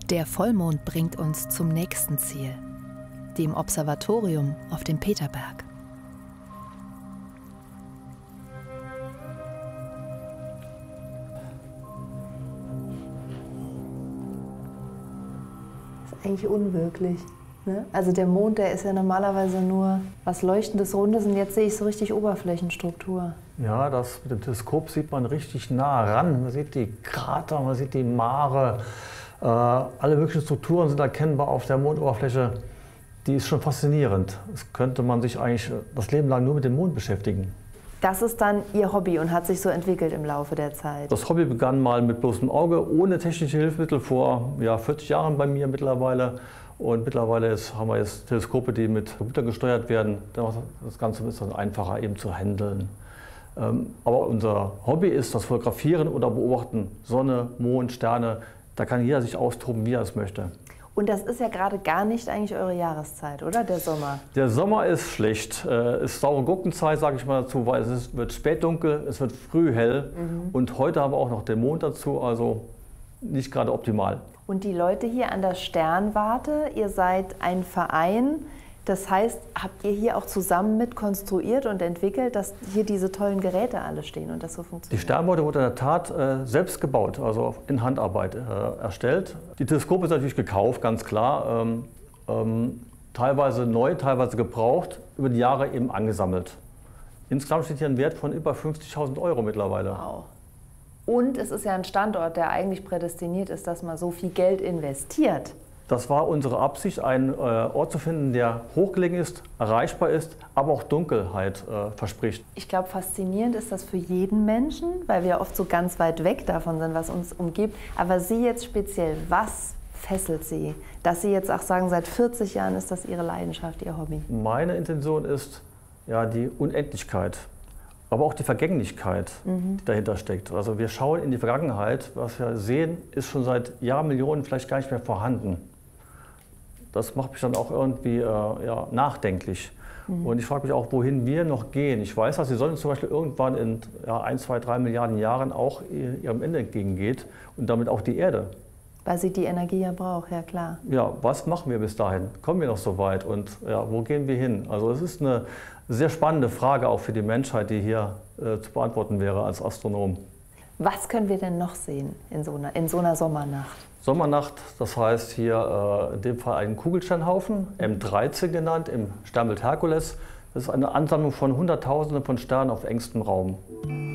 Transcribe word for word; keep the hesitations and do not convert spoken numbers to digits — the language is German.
Der Vollmond bringt uns zum nächsten Ziel, dem Observatorium auf dem Peterberg. Das ist eigentlich unwirklich. Ne? Also der Mond, der ist ja normalerweise nur was Leuchtendes, Rundes, und jetzt sehe ich so richtig Oberflächenstruktur. Ja, das mit dem Teleskop sieht man richtig nah ran. Man sieht die Krater, man sieht die Mare. Äh, alle möglichen Strukturen sind erkennbar auf der Mondoberfläche. Die ist schon faszinierend. Das könnte man sich eigentlich das Leben lang nur mit dem Mond beschäftigen. Das ist dann Ihr Hobby und hat sich so entwickelt im Laufe der Zeit? Das Hobby begann mal mit bloßem Auge, ohne technische Hilfsmittel, vor ja, vierzig Jahren bei mir mittlerweile. Und mittlerweile ist, haben wir jetzt Teleskope, die mit Computern gesteuert werden. Das Ganze ist dann einfacher eben zu handeln. Aber unser Hobby ist das Fotografieren oder Beobachten. Sonne, Mond, Sterne. Da kann jeder sich austoben, wie er es möchte. Und das ist ja gerade gar nicht eigentlich eure Jahreszeit, oder? Der Sommer? Der Sommer ist schlecht. Es ist saure Gurkenzeit, sage ich mal dazu, weil es ist, wird spätdunkel, es wird früh hell. Mhm. Und heute haben wir auch noch den Mond dazu, also nicht gerade optimal. Und die Leute hier an der Sternwarte, ihr seid ein Verein. Das heißt, habt ihr hier auch zusammen mit konstruiert und entwickelt, dass hier diese tollen Geräte alle stehen und das so funktioniert? Die Sternwarte wurde in der Tat äh, selbst gebaut, also in Handarbeit äh, erstellt. Die Teleskope sind natürlich gekauft, ganz klar. Ähm, ähm, teilweise neu, teilweise gebraucht, über die Jahre eben angesammelt. Insgesamt steht hier ein Wert von über fünfzigtausend Euro mittlerweile. Wow. Und es ist ja ein Standort, der eigentlich prädestiniert ist, dass man so viel Geld investiert. Das war unsere Absicht, einen äh, Ort zu finden, der hochgelegen ist, erreichbar ist, aber auch Dunkelheit äh, verspricht. Ich glaube, faszinierend ist das für jeden Menschen, weil wir oft so ganz weit weg davon sind, was uns umgibt. Aber Sie jetzt speziell, was fesselt Sie? Dass Sie jetzt auch sagen, seit vierzig Jahren ist das Ihre Leidenschaft, Ihr Hobby? Meine Intention ist ja die Unendlichkeit, aber auch die Vergänglichkeit, mhm. die dahinter steckt. Also wir schauen in die Vergangenheit, was wir sehen, ist schon seit Jahrmillionen vielleicht gar nicht mehr vorhanden. Das macht mich dann auch irgendwie äh, ja, nachdenklich. Mhm. Und ich frage mich auch, wohin wir noch gehen. Ich weiß, dass die Sonne zum Beispiel irgendwann in ja, ein, zwei, drei Milliarden Jahren auch ihrem Ende entgegengeht und damit auch die Erde. Weil sie die Energie ja braucht, ja klar. Ja, was machen wir bis dahin? Kommen wir noch so weit und ja, wo gehen wir hin? Also es ist eine sehr spannende Frage auch für die Menschheit, die hier äh, zu beantworten wäre als Astronom. Was können wir denn noch sehen in so einer, in so einer Sommernacht? Sommernacht, das heißt hier äh, in dem Fall einen Kugelsternhaufen, M dreizehn genannt, im Sternbild Herkules. Das ist eine Ansammlung von Hunderttausenden von Sternen auf engstem Raum.